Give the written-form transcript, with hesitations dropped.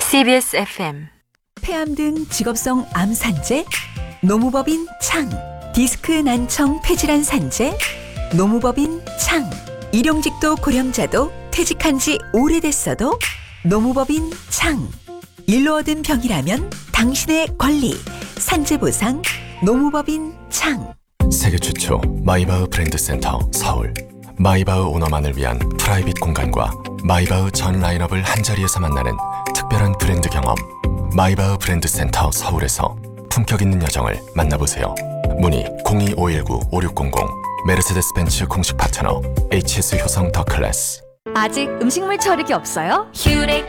CBS FM 폐암 등 직업성 암 산재, 노무법인 창, 디스크 난청 폐질환 산재, 노무법인 창, 일용직도 고령자도 퇴직한 지 오래됐어도 노무법인 창, 일로 얻은 병이라면 당신의 권리, 산재보상, 노무법인 창. 세계 최초 마이바흐 브랜드 센터 서울. 마이바흐 오너만을 위한 프라이빗 공간과 마이바흐 전 라인업을 한자리에서 만나는 특별한 브랜드 경험. 마이바흐 브랜드 센터 서울에서 품격 있는 여정을 만나보세요. 문의 02-519-5600. 메르세데스 벤츠 공식 파트너 HS 효성 더 클래스. 아직 음식물 처리기 없어요? 휴레카